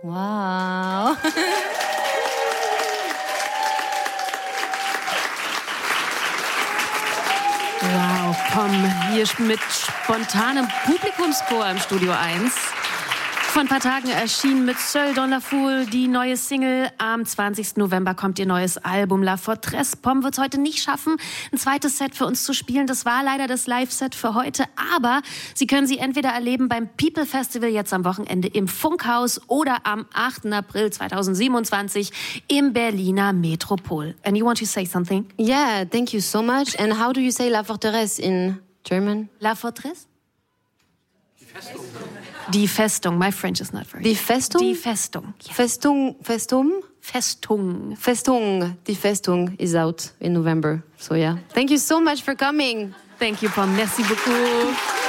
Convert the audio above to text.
Wow. Wow, Pom, hier mit spontanem Publikumschor im Studio 1. Vor ein paar Tagen erschien mit Seul dans la foule die neue Single. Am 20. November kommt ihr neues Album La Fortresse. Pom wird es heute nicht schaffen, ein zweites Set für uns zu spielen. Das war leider das Live-Set für heute. Aber Sie können sie entweder erleben beim People Festival jetzt am Wochenende im Funkhaus oder am 8. April 2027 im Berliner Metropol. And you want to say something? Yeah, thank you so much. And how do you say La Forteresse in German? La Fortresse? Die Festung. My French is not very good. Die Festung? Die Festung. Ja. Festung. Die Festung is out in November. So yeah. Thank you so much for coming. Thank you, Pom. Merci beaucoup.